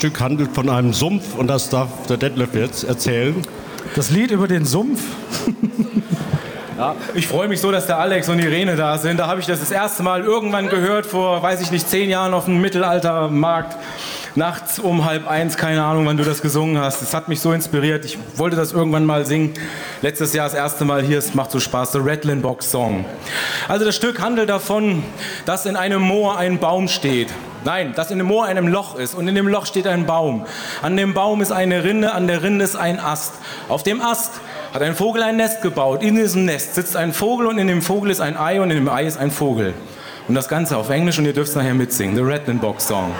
Stück handelt von einem Sumpf und das darf der Detlef jetzt erzählen. Das Lied über den Sumpf? Ja, ich freue mich so, dass der Alex und Irene da sind. Da habe ich das erste Mal irgendwann gehört, vor, weiß ich nicht, 10 Jahren auf dem Mittelaltermarkt. Nachts um 12:30, keine Ahnung, wann du das gesungen hast. Das hat mich so inspiriert. Ich wollte das irgendwann mal singen. Letztes Jahr das erste Mal hier. Es macht so Spaß. The Rattling Box Song. Also das Stück handelt davon, dass in einem Moor ein Baum steht. Nein, dass in dem Moor ein Loch ist und in dem Loch steht ein Baum. An dem Baum ist eine Rinde, an der Rinde ist ein Ast. Auf dem Ast hat ein Vogel ein Nest gebaut. In diesem Nest sitzt ein Vogel und in dem Vogel ist ein Ei und in dem Ei ist ein Vogel. Und das Ganze auf Englisch und ihr dürft es nachher mitsingen. The Rattling Box Song.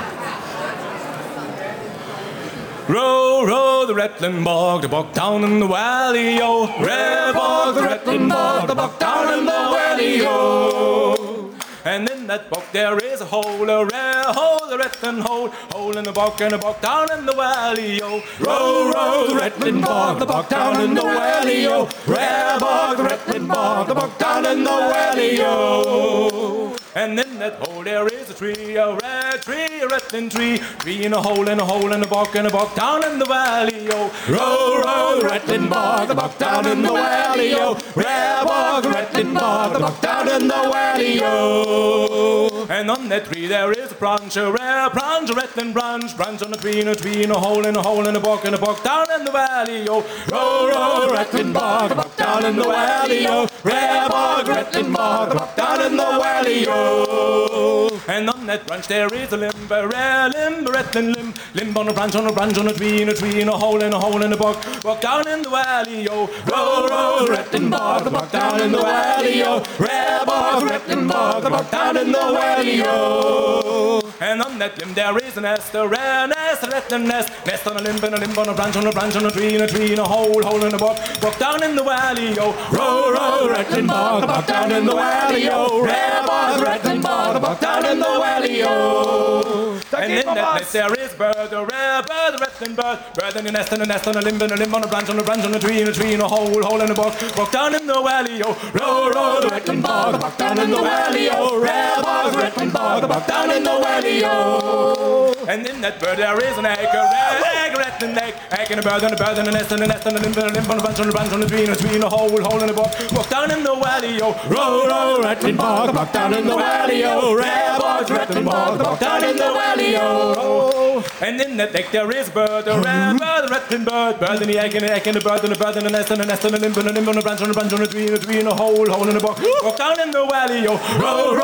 Row, row, the rattling bog down in the valley, yo. Row, bog, the rattling bog down in the valley, yo. And in that bog there is a hole, a rare hole, the rattling hole in the bog and a bog down in the valley, yo. Row, row, the rattling bog down in the valley, yo. Rare bog, the rattling bog down in the valley, yo. And in that hole there is a tree, a rare tree, a rattling tree. Tree in a hole and a hole and a bog down in the valley, yo. Row, row, the rattling bog down in the valley, yo. Rare bog, rattling bog down in the valley, yo. And on that tree there is a branch, a rare branch, a rattling branch. Branch on a tree in a hole and a hole and a bog down in the valley, yo. Row, row, rattling bog down in the valley, yo. Rare bog, rattling bog down in the valley, yo. And on that branch there is a limb, a rare limb, a rattling limb. Limb on a branch, on a branch, on a tree in a hole and a hole and a bog down in the valley, yo. Row, row, rattling bog down in the valley, yo. Rare bog, rattling bog down in the valley, yo. And on that limb there is a nest, a rare nest, a rattling nest. Nest on a limb and a limb on a branch, on a tree in a hole and a bog down in the valley, yo. Row, row, rattling bog down in the valley, yo. Rare bog, rattling bog down in the valley, yo. And in that nest there is bird, a rare bird, a rattling bird. Bird in a nest on a limb on a branch, on a tree in a hole and a bog down in the valley, yo. Row, row, the rattling bog down in the valley, yo. Rare bog, rattling bog down in the valley, yo. And in that bird there is an egg, a rare egg, a rattling egg. Egg and a bird and a nest on a limb on a branch, on a tree in a hole and a bog down in the valley, yo. Row, row, rattling bog down in the valley, yo. Rare bog, rattling bog down in the valley, yo. And in that egg there is a bird, a rare bird, a rattling bird. Bird in the egg and a bird and a nest on a limb on a branch, on a tree in a hole and a bog down in the valley, yo. Row, row.